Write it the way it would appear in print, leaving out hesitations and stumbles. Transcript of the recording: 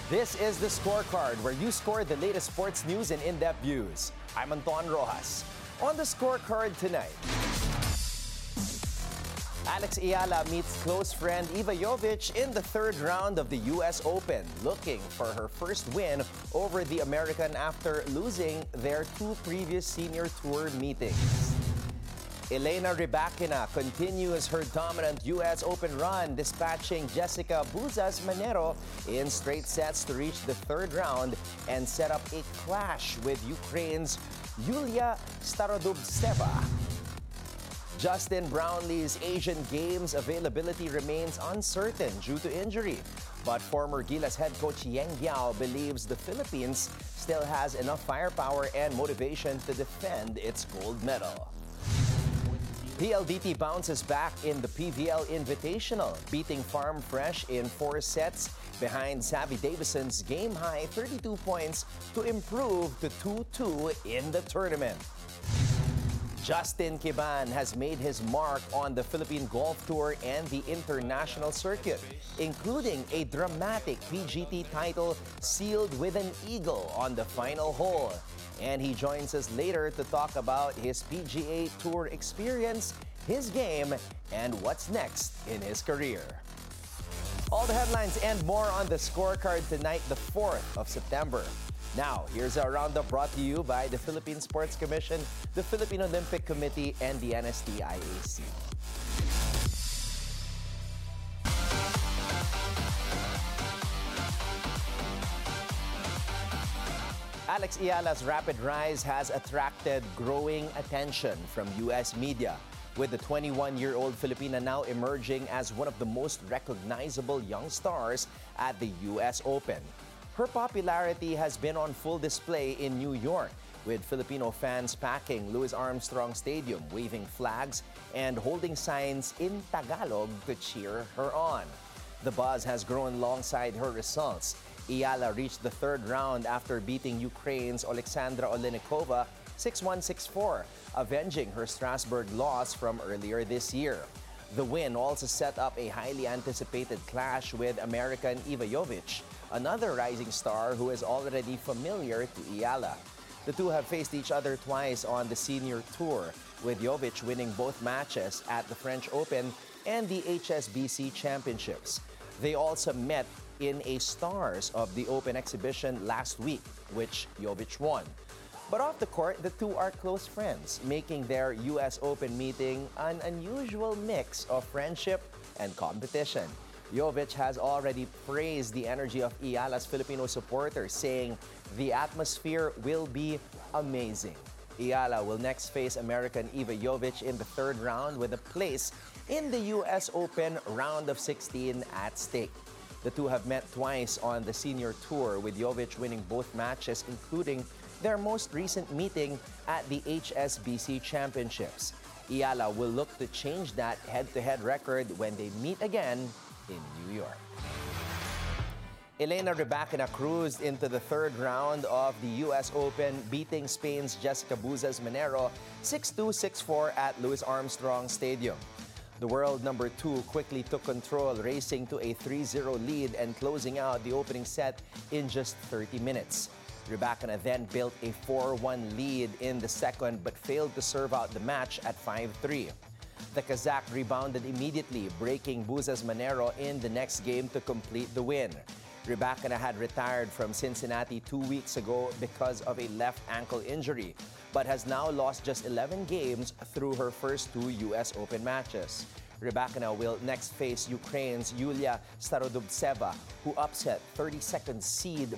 This is the Scorecard, where you score the latest sports news and in-depth views. I'm Anton Rojas. On the Scorecard tonight, Alex Eala meets close friend Iva Jovic in the third round of the U.S. Open, looking for her first win over the American after losing their two previous senior tour meetings. Elena Rybakina continues her dominant U.S. Open run, dispatching Jessica Buzas-Manero in straight sets to reach the third round and set up a clash with Ukraine's Yulia Starodubtseva. Justin Brownlee's Asian Games availability remains uncertain due to injury, but former Gilas head coach Yeng Guiao believes the Philippines still has enough firepower and motivation to defend its gold medal. PLDT bounces back in the PVL Invitational, beating Farm Fresh in 4 sets behind Savvy Davison's game-high 32 points to improve to 2-2 in the tournament. Justin Kiban has made his mark on the Philippine Golf Tour and the international circuit, including a dramatic PGT title sealed with an eagle on the final hole. And he joins us later to talk about his PGA Tour experience, his game, and what's next in his career. All the headlines and more on the Scorecard tonight, the 4th of September. Now, here's our roundup brought to you by the Philippine Sports Commission, the Philippine Olympic Committee, and the NSTIAC. Alex Eala's rapid rise has attracted growing attention from U.S. media, with the 21-year-old Filipina now emerging as one of the most recognizable young stars at the U.S. Open. Her popularity has been on full display in New York, with Filipino fans packing Louis Armstrong Stadium, waving flags and holding signs in Tagalog to cheer her on. The buzz has grown alongside her results. Eala reached the third round after beating Ukraine's Alexandra Oleinikova 6-1, 6-4, avenging her Strasbourg loss from earlier this year. The win also set up a highly anticipated clash with American Iva Jovic, another rising star who is already familiar to Eala. The two have faced each other twice on the senior tour, with Jovic winning both matches at the French Open and the HSBC Championships. They also met in a Stars of the Open exhibition last week, which Jovic won. But off the court, the two are close friends, making their U.S. Open meeting an unusual mix of friendship and competition. Jovic has already praised the energy of Eala's Filipino supporters, saying the atmosphere will be amazing. Eala will next face American Iva Jovic in the third round with a place in the U.S. Open round of 16 at stake. The two have met twice on the senior tour, with Jovic winning both matches, including their most recent meeting at the HSBC Championships. Eala will look to change that head-to-head record when they meet again in New York. Elena Rybakina cruised into the third round of the U.S. Open, beating Spain's Jessica Buzas-Manero 6-2, 6-4 at Louis Armstrong Stadium. The world number 2 quickly took control, racing to a 3-0 lead and closing out the opening set in just 30 minutes. Rybakina then built a 4-1 lead in the second but failed to serve out the match at 5-3. The Kazakh rebounded immediately, breaking Buzas-Manero in the next game to complete the win. Rybakina had retired from Cincinnati 2 weeks ago because of a left ankle injury, but has now lost just 11 games through her first 2 U.S. Open matches. Rybakina will next face Ukraine's Yulia Starodubtseva, who upset 32nd seed